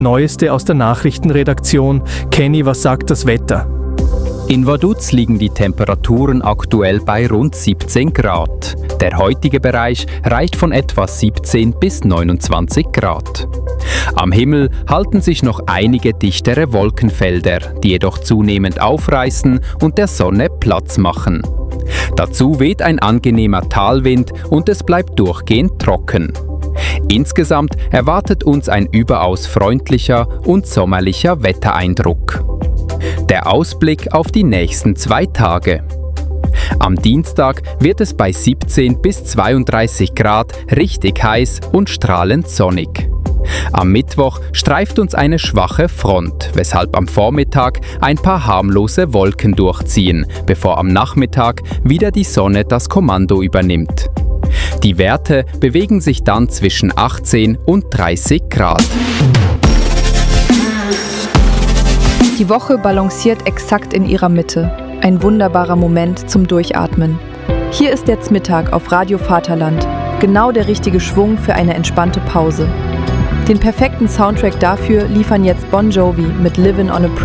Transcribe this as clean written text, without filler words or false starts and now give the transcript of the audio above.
Neueste aus der Nachrichtenredaktion. Kenny, was sagt das Wetter? In Vaduz liegen die Temperaturen aktuell bei rund 17 Grad. Der heutige Bereich reicht von etwa 17 bis 29 Grad. Am Himmel halten sich noch einige dichtere Wolkenfelder, die jedoch zunehmend aufreißen und der Sonne Platz machen. Dazu weht ein angenehmer Talwind und es bleibt durchgehend trocken. Insgesamt erwartet uns ein überaus freundlicher und sommerlicher Wettereindruck. Der Ausblick auf die nächsten 2 Tage. Am Dienstag wird es bei 17 bis 32 Grad richtig heiß und strahlend sonnig. Am Mittwoch streift uns eine schwache Front, weshalb am Vormittag ein paar harmlose Wolken durchziehen, bevor am Nachmittag wieder die Sonne das Kommando übernimmt. Die Werte bewegen sich dann zwischen 18 und 30 Grad. Die Woche balanciert exakt in ihrer Mitte. Ein wunderbarer Moment zum Durchatmen. Hier ist jetzt Mittag auf Radio Vaterland. Genau der richtige Schwung für eine entspannte Pause. Den perfekten Soundtrack dafür liefern jetzt Bon Jovi mit Livin' on a